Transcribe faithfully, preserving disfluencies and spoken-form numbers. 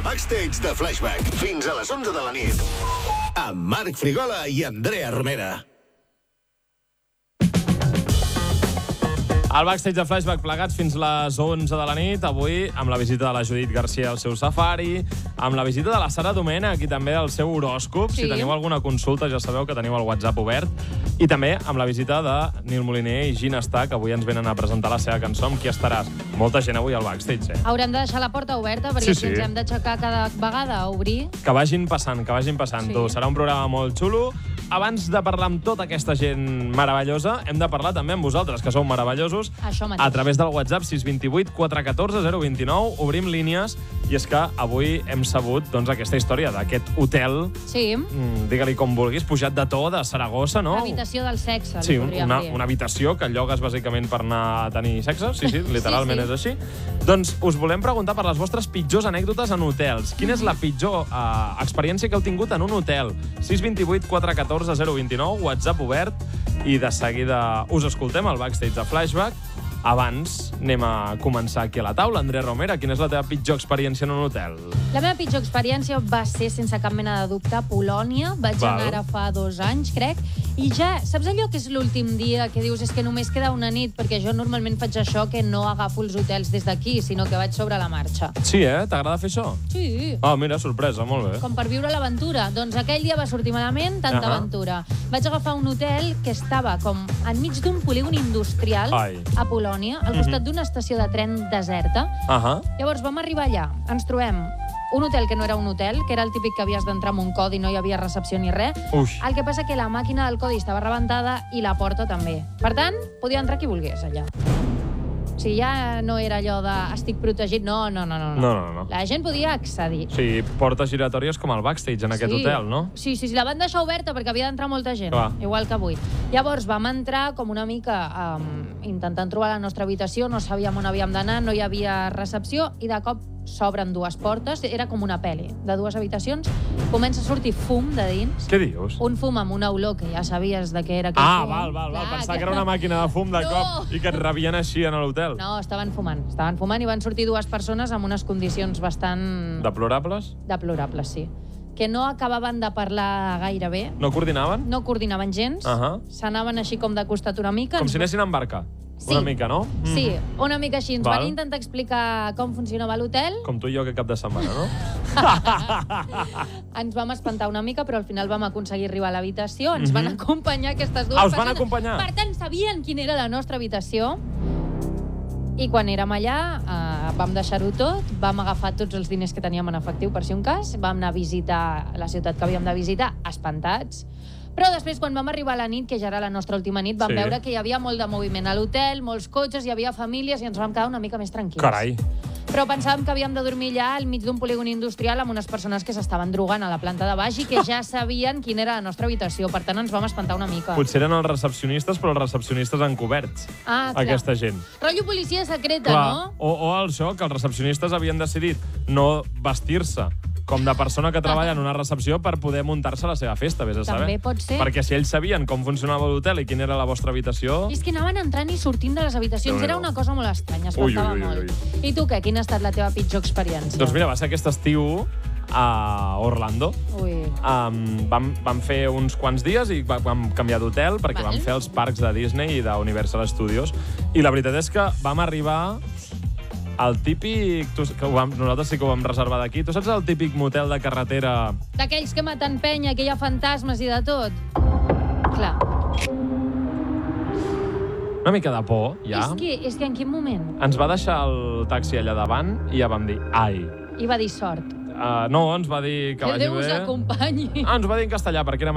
backstage de Flashback. Fins a les onze de la nit. Amb Marc Frigola i Andrea Romera. El backstage de Flashback plegats fins les onze de la nit, avui amb la visita de la Judit Garcia al seu safari, amb la visita de la Sara Domènech i també el seu horòscop. Sí. Si teniu alguna consulta ja sabeu que teniu el WhatsApp obert. I també amb la visita de Nil Moliner i Gina Stà, que avui ens venen a presentar la seva cançó Amb qui estaràs. Molta gent avui al backstage, eh? Haurem de deixar la porta oberta perquè sí, sí. ens hem d'aixecar cada vegada a obrir. Que vagin passant, que vagin passant. Sí. Tu. Serà un programa molt xulo. Abans de parlar amb tota aquesta gent meravellosa, hem de parlar també amb vosaltres, que sou meravellosos. Això mateix. A través del WhatsApp sis dos vuit quatre un quatre zero dos nou obrim línies i és que avui hem sabut doncs, aquesta història d'aquest hotel, sí. mm, digue-li com vulguis, pujat de to de Saragossa, no? L'habitació del sexe, sí, li podríem una, dir. una habitació que llogues bàsicament per anar a tenir sexe, sí, sí, literalment sí, sí. és així. Doncs us volem preguntar per les vostres pitjors anècdotes en hotels. Quina és la pitjor uh, experiència que heu tingut en un hotel? sis dos vuit quatre un quatre zero dos nou, WhatsApp obert, i de seguida us escoltem al backstage de Flashback. Abans anem a començar aquí a la taula. Andrea Romera, quina és la teva pitjor experiència en un hotel? La meva pitjor experiència va ser, sense cap mena de dubte, a Polònia. Vaig Val. anar ara fa dos anys, crec. I ja, saps allò que és l'últim dia que dius és que només queda una nit? Perquè jo normalment faig això, que no agafo els hotels des d'aquí, sinó que vaig sobre la marxa. Sí, eh? T'agrada fer això? Sí. Ah, mira, sorpresa, molt bé. Com per viure l'aventura. Doncs aquell dia va sortir malament, tanta Ahà. aventura. Vaig agafar un hotel que estava com enmig d'un polígon industrial Ai. a Polònia, al costat d'una estació de tren deserta. Ahà. Llavors vam arribar allà, ens trobem un hotel que no era un hotel, que era el típic que havies d'entrar amb un codi, no hi havia recepció ni res. Uix. El que passa que la màquina del codi estava rebentada i la porta també. Per tant, podia entrar qui volgués allà. O sigui, ja no era allò de estic protegit, no, no, no, no. No, no, no. La gent podia accedir. Sí, portes giratòries com al backstage en aquest Sí. hotel, no? Sí, sí, sí, la van deixar oberta perquè havia d'entrar molta gent, Clar. igual que avui. Llavors vam entrar com una mica um, intentant trobar la nostra habitació, no sabíem on havíem d'anar, no hi havia recepció i de cop s'obren dues portes, era com una pel·li de dues habitacions, comença a sortir fum de dins. Què dius? Un fum amb una olor que ja sabies de què era aquell Ah, fum. val, val, val. Clar, Pensava que era una màquina de fum de No! cop i que et rebien així en l'hotel. No, estaven fumant, estaven fumant i van sortir dues persones amb unes condicions bastant Deplorables? deplorables, sí. Que no acabaven de parlar gaire bé, No coordinaven? no coordinaven gens, Ahà. s'anaven així com de costat una mica. Com ens si anessin en barca. Sí. Una mica, no? Sí, una mica així. Ens Val. van intentar explicar com funcionava l'hotel. Com tu i jo aquest cap de setmana, no? Ens vam espantar una mica, però al final vam aconseguir arribar a l'habitació. Ens Mhm. van acompanyar aquestes dues Ah, us van persones. acompanyar? Per tant, sabien quina era la nostra habitació. I quan érem allà, eh, vam deixar-ho tot, vam agafar tots els diners que teníem en efectiu, per si un cas, vam anar a visitar la ciutat que havíem de visitar, espantats. Però després, quan vam arribar a la nit, que ja era la nostra última nit, vam Sí. veure que hi havia molt de moviment a l'hotel, molts cotxes, hi havia famílies i ens vam quedar una mica més tranquils. Carai. Però pensàvem que havíem de dormir allà al mig d'un polígon industrial amb unes persones que s'estaven drogant a la planta de baix i que ja sabien quina era la nostra habitació. Per tant, ens vam espantar una mica. Potser eren els recepcionistes, però els recepcionistes encoberts. Ah, clar. Aquesta gent. Rotllo policia secreta, Clar. no? O, o això, que els recepcionistes havien decidit no vestir-se com de persona que treballa en una recepció per poder muntar-se la seva festa, vés a saber. També pot ser. Perquè si ells sabien com funcionava l'hotel i quina era la vostra habitació... I és que anaven entrant i sortint de les habitacions. Déu-n'hi-do. Era una cosa molt estranya, Ui, espantava ui, ui, molt. I tu què? Quina ha estat la teva pitjor experiència? Doncs mira, va ser aquest estiu a Orlando. Ui. Um, vam, vam fer uns quants dies i va- vam canviar d'hotel perquè Val. vam fer els parcs de Disney i d'Universal Studios. I la veritat és que vam arribar al típic... Tu, que ho vam, nosaltres sí que ho vam reservar d'aquí. Tu saps el típic motel de carretera? D'aquells que maten penya, que hi ha fantasmes i de tot. Clar. Una mica de por, ja. És que, és que en quin moment? Ens va deixar el taxi allà davant i ja vam dir, ai. I va dir sort. Uh, no, ens va dir que Que vagi Déu us bé. acompanyi. Ah, ens va dir en castellà, perquè érem